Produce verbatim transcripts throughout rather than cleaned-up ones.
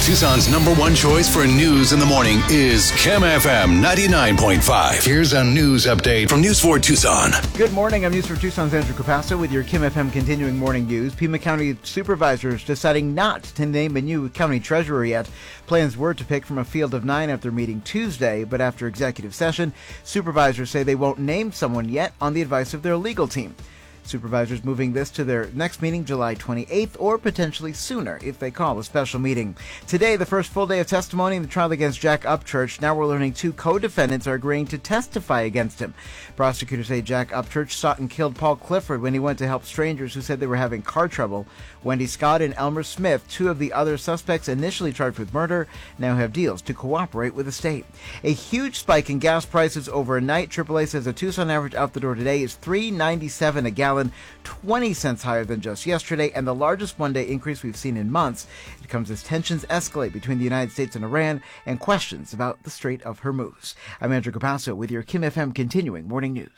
Tucson's number one choice for news in the morning is Kim F M ninety-nine point five. Here's a news update from News four Tucson. Good morning. I'm News four Tucson's Andrew Capasso with your Kim F M continuing morning news. Pima County supervisors deciding not to name a new county treasurer yet. Plans were to pick from a field of nine after meeting Tuesday, but after executive session, supervisors say they won't name someone yet on the advice of their legal team. Supervisors moving this to their next meeting July twenty-eighth or potentially sooner if they call a special meeting. Today, the first full day of testimony in the trial against Jack Upchurch. Now we're learning two co-defendants are agreeing to testify against him. Prosecutors say Jack Upchurch sought and killed Paul Clifford when he went to help strangers who said they were having car trouble. Wendy Scott and Elmer Smith, two of the other suspects initially charged with murder, now have deals to cooperate with the state. A huge spike in gas prices overnight. triple A says the Tucson average out the door today is three ninety-seven a gallon, twenty cents higher than just yesterday, and the largest one-day increase we've seen in months. It comes as tensions escalate between the United States and Iran and questions about the Strait of Hormuz. I'm Andrew Capasso with your Kim F M continuing morning news.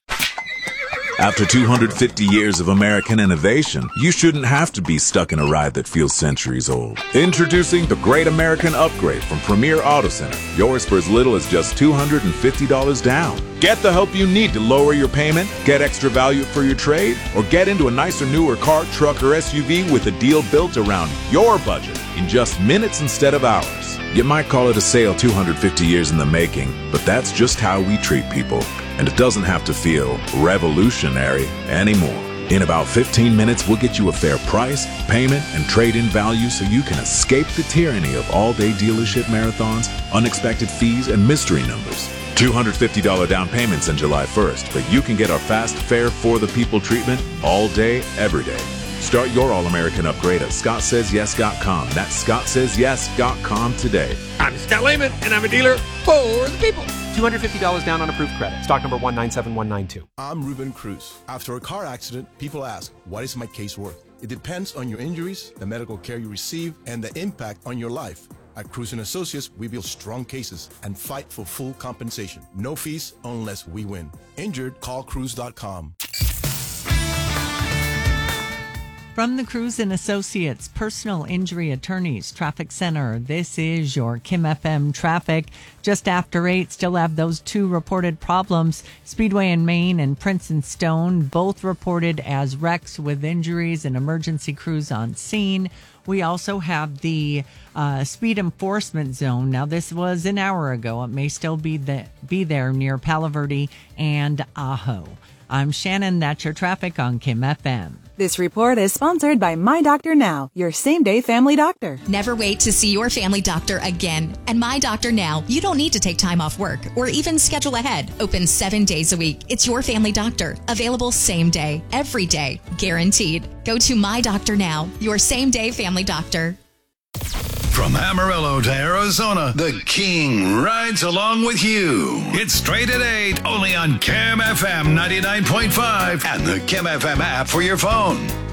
After two hundred fifty years of American innovation, you shouldn't have to be stuck in a ride that feels centuries old. Introducing the Great American Upgrade from Premier Auto Center. Yours for as little as just two hundred fifty dollars down. Get the help you need to lower your payment, get extra value for your trade, or get into a nicer, newer car, truck, or S U V with a deal built around your budget in just minutes instead of hours. You might call it a sale two hundred fifty years in the making, but that's just how we treat people. And it doesn't have to feel revolutionary anymore. In about fifteen minutes, we'll get you a fair price, payment, and trade-in value so you can escape the tyranny of all-day dealership marathons, unexpected fees, and mystery numbers. two hundred fifty dollars down payments on July first, but you can get our fast, fair, for-the-people treatment all day, every day. Start your All-American upgrade at Scott Says Yes dot com. That's Scott Says Yes dot com today. I'm Scott Lehman, and I'm a dealer for the people. two hundred fifty dollars down on approved credit. Stock number one nine seven one nine two. I'm Ruben Cruz. After a car accident, people ask, what is my case worth? It depends on your injuries, the medical care you receive, and the impact on your life. At Cruz and Associates, we build strong cases and fight for full compensation. No fees unless we win. Injured, call Cruz dot com. From the Cruz and Associates Personal Injury Attorneys Traffic Center, this is your Kim F M traffic. Just after eight, still have those two reported problems. Speedway in Maine and Prince and Stone, both reported as wrecks with injuries and emergency crews on scene. We also have the uh, speed enforcement zone. Now, this was an hour ago. It may still be, the, be there near Palo Verde and Ajo. I'm Shannon. That's your traffic on Kim F M. This report is sponsored by My Doctor Now, your same-day family doctor. Never wait to see your family doctor again. And My Doctor Now, you don't need to take time off work or even schedule ahead. Open seven days a week. It's your family doctor. Available same day, every day, guaranteed. Go to My Doctor Now, your same-day family doctor. From Amarillo to Arizona, the King rides along with you. It's straight at eight, only on Kim F M ninety-nine point five and the Kim F M app for your phone.